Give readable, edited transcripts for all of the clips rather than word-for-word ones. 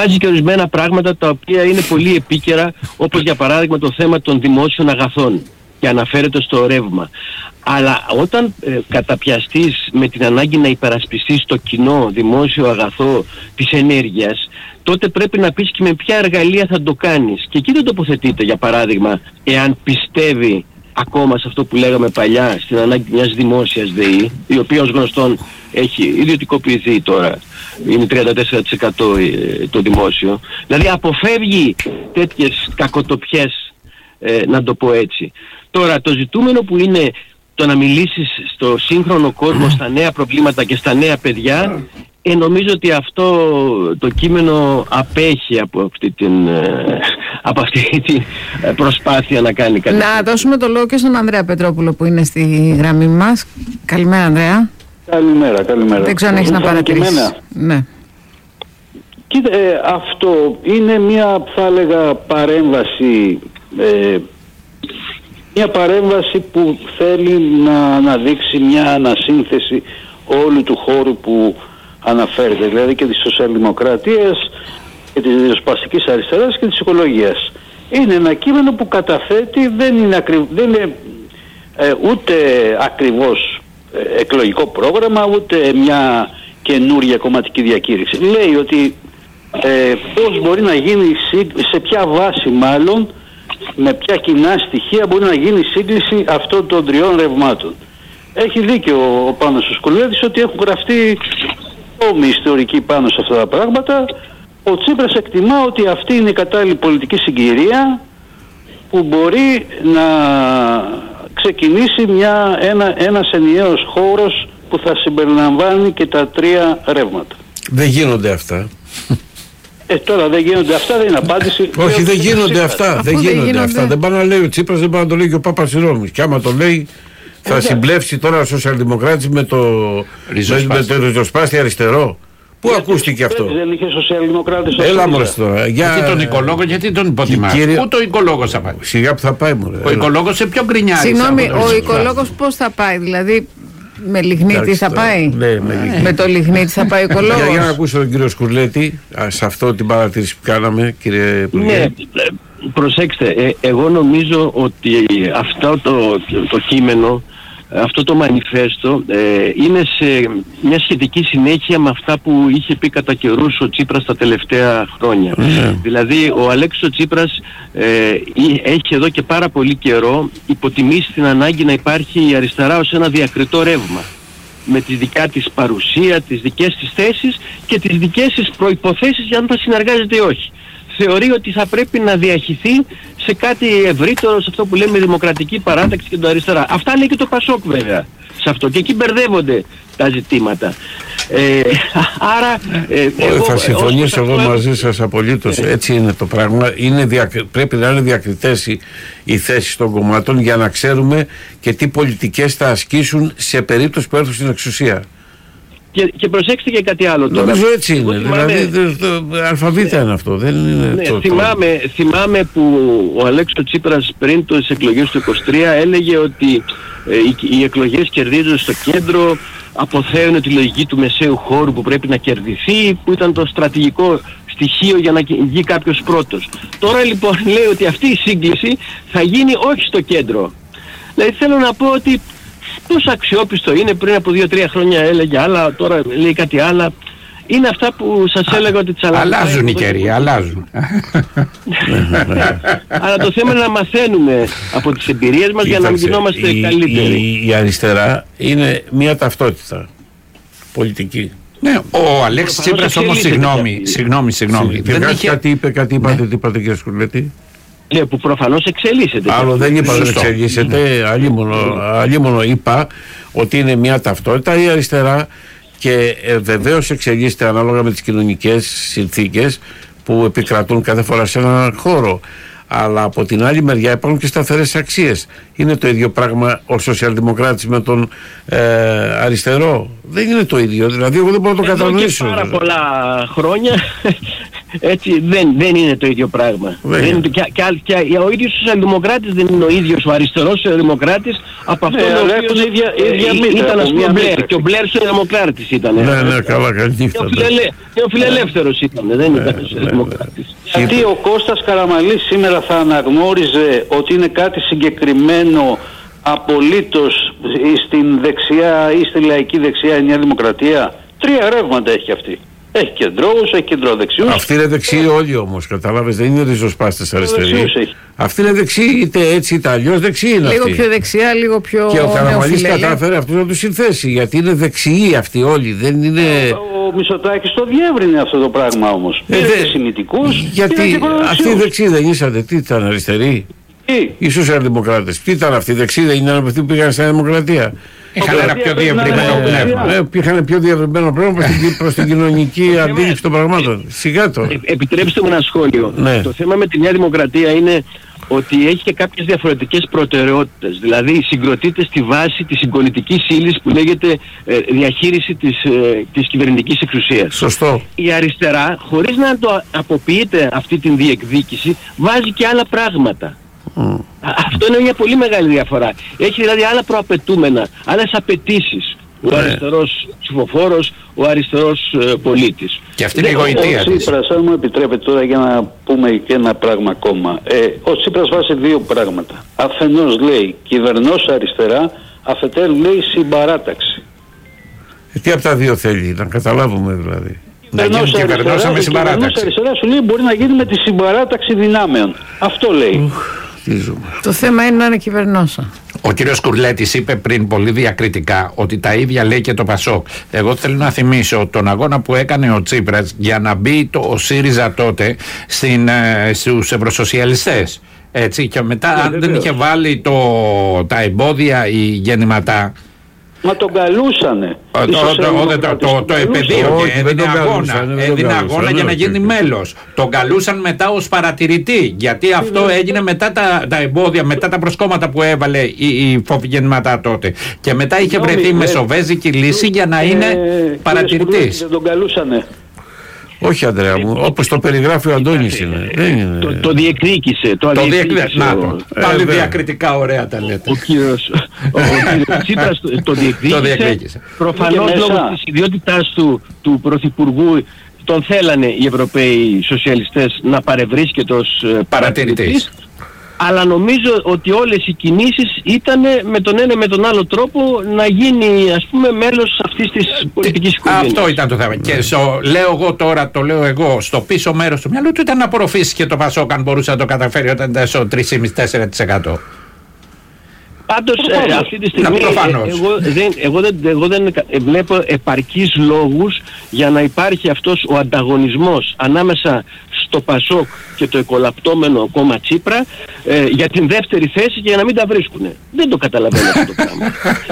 βάζει και ορισμένα πράγματα τα οποία είναι πολύ επίκαιρα, όπως για παράδειγμα το θέμα των δημόσιων αγαθών και αναφέρεται στο ρεύμα. Αλλά όταν καταπιαστείς με την ανάγκη να υπερασπιστείς το κοινό δημόσιο αγαθό της ενέργειας, τότε πρέπει να πεις και με ποια εργαλεία θα το κάνεις. Και εκεί δεν τοποθετείται, για παράδειγμα, εάν πιστεύει ακόμα σε αυτό που λέγαμε παλιά, στην ανάγκη μιας δημόσιας ΔΕΗ, η οποία ως γνωστόν έχει ιδιωτικοποιηθεί τώρα, είναι 34% το δημόσιο. Δηλαδή αποφεύγει τέτοιες κακοτοπιές, να το πω έτσι. Τώρα το ζητούμενο που είναι το να μιλήσεις στο σύγχρονο κόσμο, στα νέα προβλήματα και στα νέα παιδιά, νομίζω ότι αυτό το κείμενο απέχει από αυτή την προσπάθεια να κάνει κάτι. Να δώσουμε το λόγο και στον Ανδρέα Πετρόπουλο που είναι στη γραμμή μας. Καλημέρα, Ανδρέα. Καλημέρα. Δεν ξέρω αν έχεις να παρατηρήσεις. Ναι. Κοίτα, αυτό είναι μια, θα έλεγα, παρέμβαση, μια παρέμβαση που θέλει να αναδείξει μια ανασύνθεση όλου του χώρου που αναφέρεται, δηλαδή και της σοσιαλδημοκρατίας και της ριζοσπαστικής αριστεράς και της οικολογίας. Είναι ένα κείμενο που καταθέτει, δεν είναι ούτε ακριβώς εκλογικό πρόγραμμα, ούτε μια καινούρια κομματική διακήρυξη. Λέει ότι πώς μπορεί να γίνει, σε ποια βάση μάλλον, με ποια κοινά στοιχεία μπορεί να γίνει η σύγκληση αυτών των τριών ρευμάτων. Έχει δίκιο ο Πάνος ο Σκουλίδης ότι έχουν γραφτεί τόμοι ιστορικοί πάνω σε αυτά τα πράγματα. Ο Τσίπρας εκτιμά ότι αυτή είναι η κατάλληλη πολιτική συγκυρία που μπορεί να ξεκινήσει ένας ενιαίος χώρος που θα συμπεριλαμβάνει και τα τρία ρεύματα. Δεν γίνονται αυτά. Τώρα δεν γίνονται αυτά, δεν είναι απάντηση. Όχι, δεν γίνονται αυτά. Δεν γίνονται αυτά. Δεν πάει να λέει ο Τσίπρας, δεν πάει να το λέει και ο Παπασιρόμης. Και άμα το λέει, θα συμπλέψει τώρα ο σοσιαλδημοκράτης με το ριζοσπάστη αριστερό. Πού ακούστηκε αυτό? Δεν είχε σοσιαλδημοκράτης. Έλα μωρές τώρα. Γιατί τον οικολόγο, γιατί τον υποτιμάς? Πού το οικολόγος θα πάει? Σιγά που θα πάει μωρέ. Ο οικολόγος σε ποιο γκρινιάρι? Συγγνώμη, ο οικολόγος πώς θα πάει? Δηλαδή με λιγνίτη θα πάει? Ναι, με το λιγνίτη θα πάει ο οικολόγος? Για να ακούσω τον κύριο Σκουρλέτη, σε αυτό την παρατήρηση που κάναμε, κύριε Υπουργέ. Ναι, προσέξτε, εγώ νομίζω ότι αυτό το κείμενο, αυτό το μανιφέστο είναι σε μια σχετική συνέχεια με αυτά που είχε πει κατά καιρούς ο Τσίπρας τα τελευταία χρόνια. Δηλαδή ο Αλέξης Τσίπρας έχει εδώ και πάρα πολύ καιρό υποτιμήσει την ανάγκη να υπάρχει η αριστερά ως ένα διακριτό ρεύμα, με τη δικιά της παρουσία, τις δικές της θέσεις και τις δικές της προϋποθέσεις για αν θα συνεργάζεται ή όχι. Θεωρεί ότι θα πρέπει να διαχυθεί σε κάτι ευρύτερο, σε αυτό που λέμε δημοκρατική παράταξη και το αριστερά. Αυτά λέει και το Πασόκ βέβαια σε αυτό, και εκεί μπερδεύονται τα ζητήματα. Άρα θα συμφωνήσω εγώ μαζί σας απολύτως. Έτσι είναι το πράγμα. Πρέπει να είναι διακριτές οι θέσεις των κομμάτων για να ξέρουμε και τι πολιτικές θα ασκήσουν σε περίπτωση που έρθουν στην εξουσία. Και προσέξτε και κάτι άλλο τώρα. Νομίζω έτσι είναι. Δηλαδή αλφαβήτα είναι αυτό. Δεν είναι θυμάμαι που ο Αλέξης Τσίπρας πριν τις εκλογές του 23 έλεγε ότι οι εκλογές κερδίζονται στο κέντρο, αποθέωνε τη λογική του μεσαίου χώρου που πρέπει να κερδιθεί, που ήταν το στρατηγικό στοιχείο για να βγει κάποιος πρώτος. Τώρα λοιπόν λέει ότι αυτή η σύγκληση θα γίνει όχι στο κέντρο. Δηλαδή θέλω να πω ότι πόσο αξιόπιστο είναι, πριν από 2-3 χρόνια έλεγε άλλα, τώρα λέει κάτι άλλα. Είναι αυτά που σας έλεγα ότι αλλάζουν οι καιροί, αλλάζουν. Αλλά το θέμα είναι να μαθαίνουμε από τις εμπειρίες μας για να γινόμαστε καλύτεροι. Η αριστερά είναι μια ταυτότητα πολιτική. Ναι, ο Αλέξης Τσίπρας όμως, συγγνώμη. Κάτι είπατε κύριε Σκουρλέτη? Ναι, που προφανώς εξελίσσεται. Άλλο δεν είπα δεν εξελίσσεται, αλλήμονο είπα ότι είναι μια ταυτότητα η αριστερά και βεβαίως εξελίσσεται ανάλογα με τις κοινωνικές συνθήκες που επικρατούν κάθε φορά σε έναν χώρο. Αλλά από την άλλη μεριά υπάρχουν και σταθερές αξίες. Είναι το ίδιο πράγμα ο σοσιαλδημοκράτης με τον αριστερό? Δεν είναι το ίδιο. Δηλαδή εγώ δεν μπορώ να το κατανοήσω. Πάρα πολλά χρόνια Έτσι δεν είναι το ίδιο πράγμα. Και ο ίδιος ο σοσιαλδημοκράτης δεν είναι ο ίδιος ο αριστερός σοσιαλδημοκράτης από αυτόν ο οποίος ήταν, ας πούμε, Μπλερ. Και ο Μπλερ σοσιαλδημοκράτης ήταν. Ναι, καλά, καλή νύχτα. Και ο φιλελεύθερος ήταν, δεν ήταν σοσιαλδημοκράτης. Γιατί ο Κώστας Καραμανλής σήμερα θα αναγνώριζε ότι είναι κάτι συγκεκριμένο απολύτως στην δεξιά ή στη λαϊκή δεξιά η Νέα Δημοκρατία? 3 ρεύματα έχει αυτή. Έχει κεντρώους, έχει κεντροδεξιούς. Αυτοί είναι δεξιοί όλοι όμως, καταλάβες, δεν είναι ριζοσπάστες αριστεροί. Αυτοί είναι δεξιοί, είτε έτσι είτε αλλιώς δεξιοί είναι λίγο αυτοί. Πιο δεξιά, λίγο πιο. Και ο Καραμανλής κατάφερε αυτούς να τους συνθέσει, γιατί είναι δεξιοί αυτοί όλοι. Δεν είναι... Ο Μητσοτάκης το διεύρυνε αυτό το πράγμα όμως. Πήρε και σημητικούς. Γιατί αυτοί οι δεξιοί δεν ήσατε, τι ήταν αριστεροί? Οι σοσιαλδημοκράτες. Τι ήταν αυτοί, δεξιοί δεν ήταν αυτοί που πήγαν στη Δημοκρατία? Είχαν ένα πιο διευρυμένο πνεύμα. Είχαν πιο διευρυμένο πνεύμα προς την κοινωνική αντίληψη των πραγμάτων. Σιγά το. Επιτρέψτε μου ένα σχόλιο. Ναι. Το θέμα με τη Νέα Δημοκρατία είναι ότι έχει και κάποιες διαφορετικές προτεραιότητες. Δηλαδή συγκροτείται στη βάση της συγκολητικής ύλης που λέγεται διαχείριση της κυβερνητικής εξουσίας. Σωστό. Η αριστερά, χωρίς να το αποποιείται αυτή την διεκδίκηση, βάζει και άλλα πράγματα. Αυτό είναι μια πολύ μεγάλη διαφορά. Έχει δηλαδή άλλα προαπαιτούμενα, άλλες απαιτήσεις. Ο αριστερός ψηφοφόρος, ο αριστερός πολίτης. Και αυτή είναι η γοητεία της. Ο Τσίπρας, αν μου επιτρέπετε τώρα για να πούμε και ένα πράγμα ακόμα. Ο Τσίπρας βάζει 2 πράγματα. Αφενός λέει κυβερνός αριστερά, αφετέρου λέει συμπαράταξη. Τι από τα 2 θέλει, να καταλάβουμε δηλαδή? Να γίνει κυβερνόσα με συμπαράταξη. Αριστερά σου λέει μπορεί να γίνει με τη συμπαράταξη δυνάμεων. Αυτό λέει. Το θέμα είναι να είναι κυβερνόσα. Ο κύριος Κουρλέτης είπε πριν πολύ διακριτικά ότι τα ίδια λέει και το Πασόκ. Εγώ θέλω να θυμίσω τον αγώνα που έκανε ο Τσίπρας για να μπει ο ΣΥΡΙΖΑ τότε στους ευρωσοσιαλιστές. Έτσι, και μετά αν δεν είχε βάλει τα εμπόδια η γεννηματά. Μα τον καλούσανε. Το επαιδείωνε, έδινε αγώνα για να γίνει μέλος. Τον καλούσαν μετά ως παρατηρητή, γιατί αυτό έγινε μετά τα εμπόδια, μετά τα προσκόμματα που έβαλε η Φοβγεννηματά τότε. Και μετά είχε βρεθεί μεσοβέζικη λύση για να είναι παρατηρητής. Δεν τον καλούσανε. Όχι, Ανδρέα μου, όπως το περιγράφει ο Αντώνης είναι. Το διεκδίκησε. Να το. Πάλι διακριτικά ωραία τα λέτε. Ο κύριος Τσίπρας το διεκδίκησε. Προφανώς λόγω της ιδιότητάς του Πρωθυπουργού τον θέλανε οι Ευρωπαίοι σοσιαλιστές να παρευρίσκεται ως παρατηρητής. Αλλά νομίζω ότι όλες οι κινήσεις ήταν με τον ένα με τον άλλο τρόπο να γίνει, ας πούμε, μέλος αυτής της πολιτικής οικογένειας. Αυτό ήταν το θέμα. Και λέω εγώ τώρα, το λέω εγώ, στο πίσω μέρος του μυαλού του ήταν να απορροφήσει και το Πασόκ αν μπορούσε να το καταφέρει όταν ήταν στο 3,5-4%. Πάντως αυτή τη στιγμή εγώ δεν βλέπω επαρκείς λόγους για να υπάρχει αυτός ο ανταγωνισμός ανάμεσα στο Πασόκ και το εκολαπτώμενο κόμμα Τσίπρα για την δεύτερη θέση και για να μην τα βρίσκουνε. Δεν το καταλαβαίνω αυτό το πράγμα.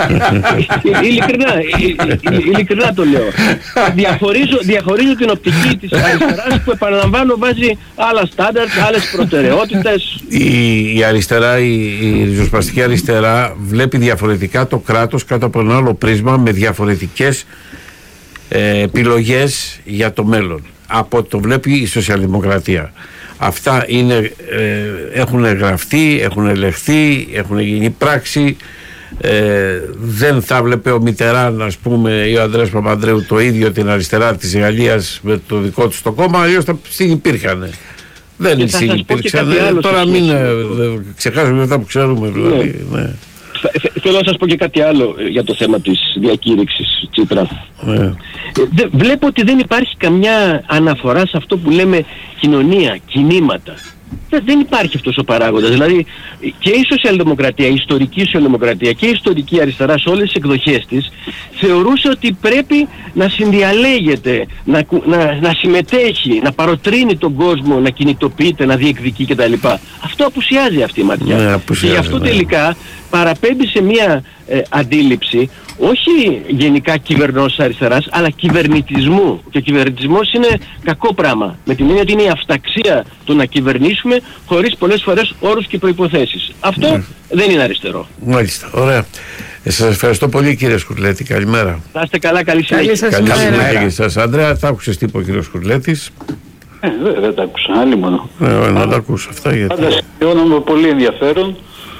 Ειλικρινά το λέω. Διαχωρίζω την οπτική της αριστεράς που, επαναλαμβάνω, βάζει άλλα στάνταρτ, άλλες προτεραιότητες. Η αριστερά, η ριζοσπαστική αριστερά βλέπει διαφορετικά το κράτος κάτω από ένα άλλο πρίσμα με διαφορετικές επιλογές για το μέλλον. Από το βλέπει η σοσιαλδημοκρατία. Αυτά έχουν γραφτεί, έχουν ελεγχθεί, έχουν γίνει πράξη. Δεν θα βλέπει ο Μιτεράν, ας πούμε, ή ο Ανδρέας Παπανδρέου το ίδιο την αριστερά της Γαλλίας με το δικό του το κόμμα, αλλιώς θα συνυπήρχαν. Δεν συνυπήρξαν. Τώρα μην ξεχάσουμε αυτά που ξέρουμε δηλαδή. Ναι. Θέλω να σας πω και κάτι άλλο για το θέμα της διακήρυξης Τσίπρα. Βλέπω ότι δεν υπάρχει καμιά αναφορά σε αυτό που λέμε κοινωνία, κινήματα. Δεν υπάρχει αυτός ο παράγοντας. Δηλαδή και η σοσιαλδημοκρατία, η ιστορική σοσιαλδημοκρατία και η ιστορική αριστερά σε όλες τις εκδοχές της θεωρούσε ότι πρέπει να συνδιαλέγεται, να συμμετέχει, να παροτρύνει τον κόσμο, να κινητοποιείται, να διεκδικεί κτλ. Αυτό απουσιάζει αυτή η ματιά. Και γι' αυτό τελικά παραπέμπει σε μια αντίληψη όχι γενικά κυβερνός αριστεράς, αλλά κυβερνητισμού. Και ο κυβερνητισμός είναι κακό πράγμα. Με την έννοια ότι είναι η αυταξία του να κυβερνήσουμε χωρίς πολλές φορές όρους και προϋποθέσεις. Αυτό δεν είναι αριστερό. Μάλιστα, ωραία. Σας ευχαριστώ πολύ, κύριε Σκουρλέτη. Καλημέρα. Να είστε καλά, καλή συνέχεια. Καλή συνέχεια σας. Ανδρέα, θα άκουσες τι είπε ο κύριος Σκουρλέτης. Δεν τα άκουσα, άλλη μόνο. Να τα ακούσω αυτά γιατί. Πάντα σημειώνω με πολύ ενδιαφέρον.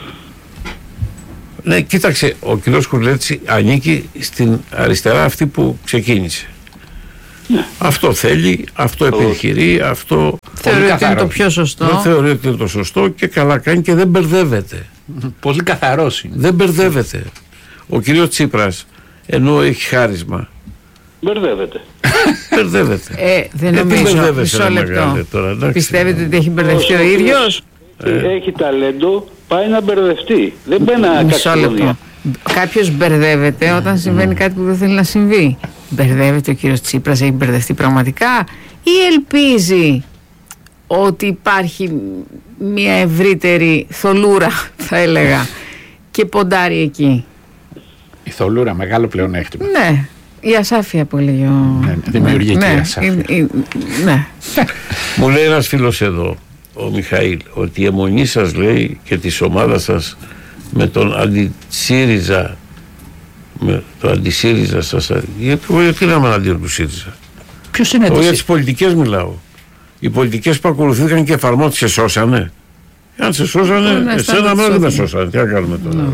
Ναι, κοίταξε, ο κ. Κουρλέτση ανήκει στην αριστερά αυτή που ξεκίνησε. Ναι. Αυτό θέλει, αυτό επιχειρεί, αυτό θεωρεί ότι είναι το πιο σωστό. Δεν θεωρεί ότι είναι το σωστό και καλά κάνει και δεν μπερδεύεται. Πολύ καθαρός είναι. Δεν μπερδεύεται. Ο κ. Τσίπρας, ενώ έχει χάρισμα, μπερδεύεται. Δεν νομίζω. Μισό λεπτό. Πιστεύετε ότι έχει μπερδευτεί ο ίδιος? Έχει ταλέντο, πάει να μπερδευτεί. Δεν πάει να καξιώνει. Κάποιος μπερδεύεται όταν συμβαίνει κάτι που δεν θέλει να συμβεί. Μπερδεύεται ο κύριος Τσίπρας, έχει μπερδευτεί πραγματικά ή ελπίζει ότι υπάρχει μια ευρύτερη θολούρα, θα έλεγα, και ποντάρει εκεί? Η θολούρα, μεγάλο πλεονέκτημα. Ναι, η ασάφεια που έλεγε δημιουργική ασάφεια. Ναι. Μου λέει ένας φίλος εδώ, ο Μιχαήλ, ότι η αιμονή σας, λέει, και της ομάδας σας με τον αντισύριζα, με το αντισύριζα σας, γιατί να είμαι αντίον του ΣΥΡΙΖΑ? Ποιος είναι για τις πολιτικές μιλάω. Οι πολιτικές που ακολουθήθηκαν και εφαρμόζονται σε σώσανε? Αν σε σώσανε, εσένα μάλλον δεν με σώσανε. Τι να κάνουμε τώρα,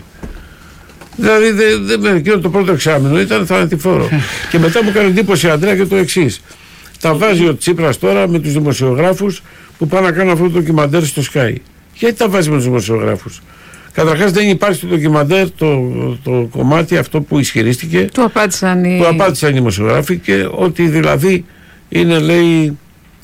δηλαδή? Εκείνο το πρώτο εξάμηνο ήταν θανατηφόρο. Και μετά μου έκανε εντύπωση, Αντρέα, και το εξής. Τα βάζει ο Τσίπρας τώρα με τους δημοσιογράφους που πάνε να κάνουν αυτό το ντοκιμαντέρ στο Sky. Γιατί τα βάζει με τους δημοσιογράφους? Καταρχάς δεν υπάρχει στο ντοκιμαντέρ το κομμάτι αυτό που ισχυρίστηκε. Του απάντησαν οι δημοσιογράφοι, και ότι δηλαδή είναι, λέει,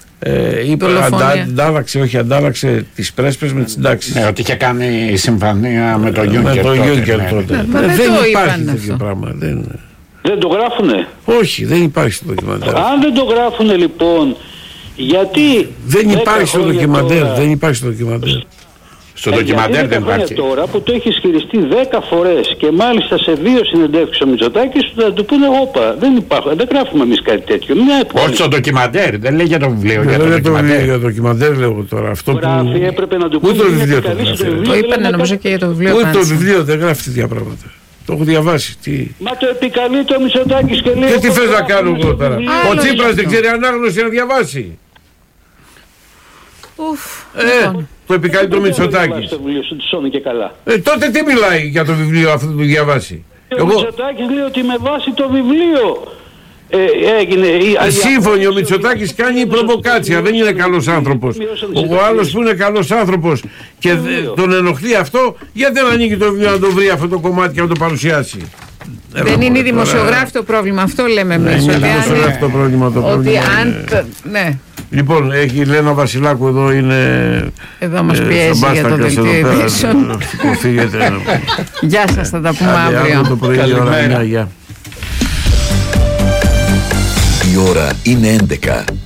αντάλλαξε τις πρέσπες με τις συντάξεις. Ναι, ότι είχε κάνει συμφωνία με τον Γιούνκερ τότε. Δεν υπάρχει τέτοιο πράγμα. Δεν το γράφουνε? Όχι, δεν υπάρχει στο ντοκιμαντέρ. Αν δεν το γράφουνε, λοιπόν, γιατί δεν υπάρχει στο ντοκιμαντέρ? Δεν υπάρχει στο ντοκιμαντέρ. Στο ντοκιμαντέρ δεν υπάρχει. Τώρα που το έχει ισχυριστεί 10 φορές και μάλιστα σε 2 συνεντεύξεις ο Μητσοτάκης, θα του πούνε όπα, δεν γράφουμε εμείς κάτι τέτοιο. Όχι στο ντοκιμαντέρ, δεν λέει για το βιβλίο. Για το ντοκιμαντέρ λέω τώρα. Αυτό γράφει, που έπρεπε να του πούνε. Ούτε το βιβλίο το είπανε, νομίζω, και για το βιβλίο. Ούτε το βιβλίο δεν γράφει τέτοια πράγματα. Το έχω διαβάσει. Μα το επικαλεί το Μητσοτάκης και λέει. Και τι θες να κάνω εγώ τώρα? Ο Τσίπρας δεν ξέρει ανάγνωση να διαβάσει. Το επικαλεί το Μητσοτάκης. Τότε τι μιλάει για το βιβλίο αυτό που διαβάσει? Ο Μητσοτάκης λέει ότι με βάση το βιβλίο έγινε. Σύμφωνοι, ο Μητσοτάκης κάνει προβοκάτσια, δεν είναι καλός άνθρωπος. Ο άλλος που είναι καλός άνθρωπος και τον ενοχλεί αυτό, γιατί δεν ανοίγει το βιβλίο να το βρει αυτό το κομμάτι και να το παρουσιάσει? Δεν είναι οι δημοσιογράφοι το πρόβλημα, αυτό λέμε εμείς. Είναι δημοσιογράφοι το πρόβλημα. Ναι. Λοιπόν, έχει η Λένα Βασιλάκου εδώ, είναι. Εδώ μας πιέζει για το δελτίο ειδήσεων. Γεια σας, θα τα πούμε αύριο. Το πρωί, καλημέρα. Γεια. Η ώρα είναι 11.